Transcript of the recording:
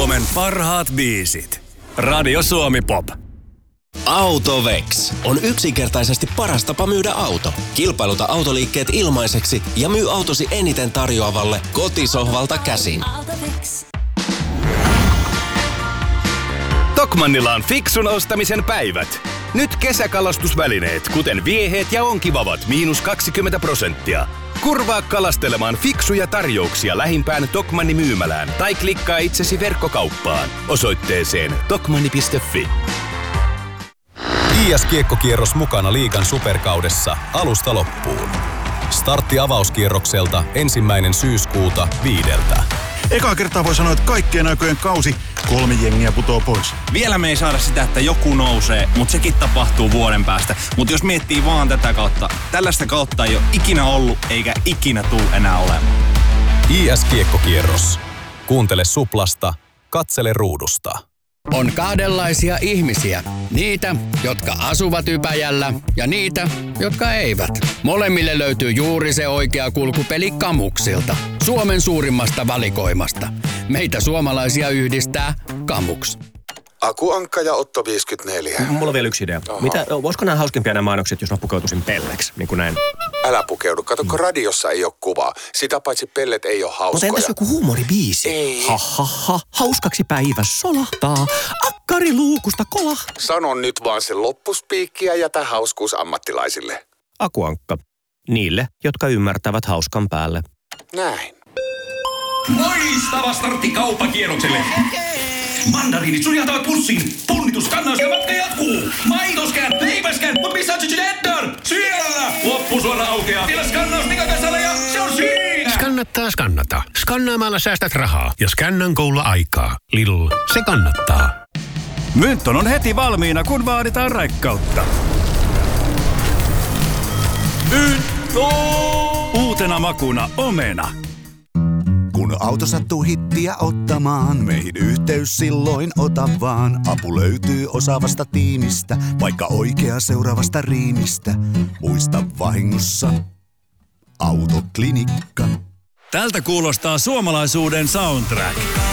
Suomen parhaat biisit. Radio Suomi Pop. Autovex on yksinkertaisesti paras tapa myydä auto. Kilpailuta autoliikkeet ilmaiseksi ja myy autosi eniten tarjoavalle kotisohvalta käsin. Tokmannilla on fiksun ostamisen päivät. Nyt kesäkalastusvälineet, kuten vieheet ja onkivavat, -20%. Kurvaa kalastelemaan fiksuja tarjouksia lähimpään Tokmanni myymälään tai klikkaa itsesi verkkokauppaan osoitteeseen tokmanni.fi. IS-kiekkokierros mukana liigan superkaudessa alusta loppuun. Startti avauskierrokselta 1. syyskuuta 5. Ekaa kertaa voi sanoa, että kaikkien aikojen kausi 3 jengiä putoo pois. Vielä me ei saada sitä, että joku nousee, mutta sekin tapahtuu vuoden päästä. Mutta jos miettii vaan tätä kautta, tällaista kautta ei ole ikinä ollut eikä ikinä tule enää olemaan. IS-kiekkokierros. Kuuntele Suplasta, katsele ruudusta. On kahdenlaisia ihmisiä. Niitä, jotka asuvat Ypäjällä ja niitä, jotka eivät. Molemmille löytyy juuri se oikea kulkupeli Kamuksilta. Suomen suurimmasta valikoimasta. Meitä suomalaisia yhdistää Kamuks. Aku Ankka ja Otto 54. Mulla on vielä yksi idea. Voisiko nämä hauskempia nämä mainokset, jos mä pukeutuisin pelleksi, niin kuin näin? Älä pukeudu. Kato, kun radiossa ei ole kuvaa. Sitä paitsi pellet ei ole hauskoja. Mutta entäs joku huumoribiisi? Ei. Hauskaksi päivä solahtaa. Akkari luukusta kolahtaa. Sano nyt vaan se loppuspiikki ja jätä hauskuus ammattilaisille. Aku Ankka. Niille, jotka ymmärtävät hauskan päälle. Näin. Loistava startti kauppakierrokselle. Mandariinit suljautavat pussiin. Punnitus, kannaus ja matka jatkuu. Maitoskään, leipäskään, mutta missä on Cheddar? Siellä! Loppusuora aukeaa. Vielä skannaus Nikakasalle ja se on siinä! Skannata. Skannaamalla säästät rahaa ja Scannan koululla aikaa. Lidl, se kannattaa. Mynton on heti valmiina, kun vaaditaan raikkautta. Mynto! Uutena makuna omena. Kun auto sattuu hittiä ottamaan, meihin yhteys silloin ota vaan. Apu löytyy osaavasta tiimistä, vaikka oikea seuraavasta riimistä. Muista vahingossa Autoklinikka. Tältä kuulostaa suomalaisuuden soundtrack.